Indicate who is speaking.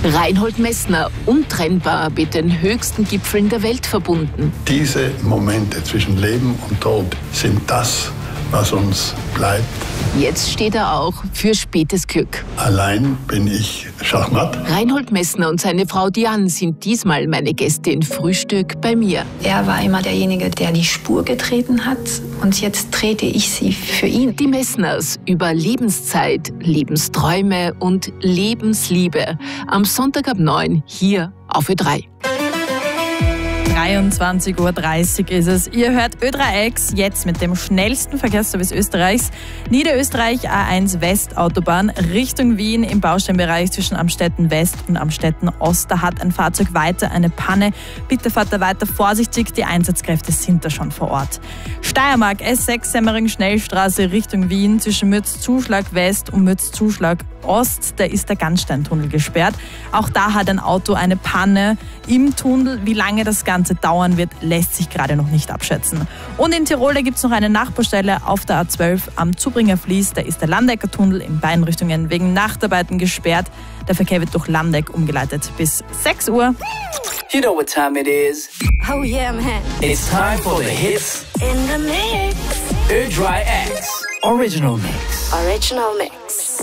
Speaker 1: Reinhold Messner, untrennbar mit den höchsten Gipfeln der Welt verbunden.
Speaker 2: Diese Momente zwischen Leben und Tod sind das, was uns bleibt.
Speaker 1: Jetzt steht er auch für spätes Glück.
Speaker 2: Allein bin ich Schachmatt.
Speaker 1: Reinhold Messner und seine Frau Diane sind diesmal meine Gäste in Frühstück bei mir.
Speaker 3: Er war immer derjenige, der die Spur getreten hat, und jetzt trete ich sie für ihn.
Speaker 1: Die Messners über Lebenszeit, Lebensträume und Lebensliebe. Am Sonntag ab 9 hier auf Ö3.
Speaker 4: 23:30 Uhr ist es. Ihr hört Ö3X jetzt mit dem schnellsten Verkehrsservice Österreichs. Niederösterreich A1 Westautobahn Richtung Wien im Bausteinbereich zwischen Amstetten West und Amstetten Ost. Da hat ein Fahrzeug weiter eine Panne. Bitte fahrt da weiter vorsichtig, die Einsatzkräfte sind da schon vor Ort. Steiermark S6 Semmering Schnellstraße Richtung Wien zwischen Mütz-Zuschlag West und Mütz-Zuschlag Ost. Da ist der Gansteintunnel gesperrt. Auch da hat ein Auto eine Panne im Tunnel. Wie lange das Ganze dauern wird, lässt sich gerade noch nicht abschätzen. Und in Tirol, da gibt es noch eine Nachbaustelle auf der A12 am Zubringer Fließ. Da ist der Landecker-Tunnel in beiden Richtungen wegen Nachtarbeiten gesperrt. Der Verkehr wird durch Landeck umgeleitet bis 6 Uhr.
Speaker 5: You know what time it is.
Speaker 6: Oh yeah, man.
Speaker 5: It's time for the hits
Speaker 6: In the mix.
Speaker 5: Ö3X Original Mix.
Speaker 6: Original mix.